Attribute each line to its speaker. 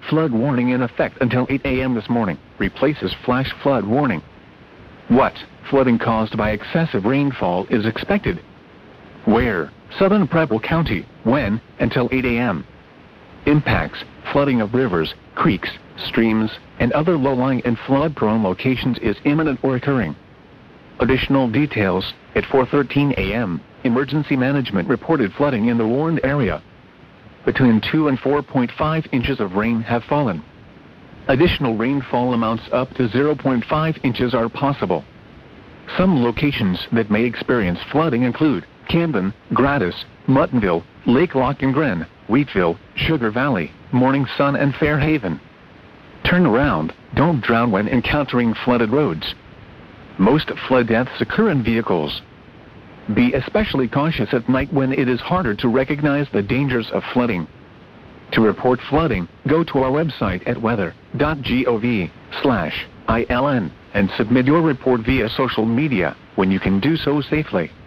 Speaker 1: flood warning in effect until 8 a.m. this morning, replaces flash flood warning. What flooding caused by excessive rainfall is expected? Where? Southern Preble County. When? Until 8 a.m. Impacts: flooding of rivers, creeks, streams, and other low-lying and flood-prone locations is imminent or occurring. Additional details: at 4:13 a.m., emergency management reported flooding in the warned area. Between 2 and 4.5 inches of rain have fallen. Additional rainfall amounts up to 0.5 inches are possible. Some locations that may experience flooding include Camden, Gratis, Muttonville, Lake Lochengrin, Wheatville, Sugar Valley, Morning Sun, and Fairhaven. Turn around. Don't drown when encountering flooded roads. Most flood deaths occur in vehicles. Be especially cautious at night when it is harder to recognize the dangers of flooding. To report flooding, go to our website at weather.gov/ILN and submit your report via social media when you can do so safely.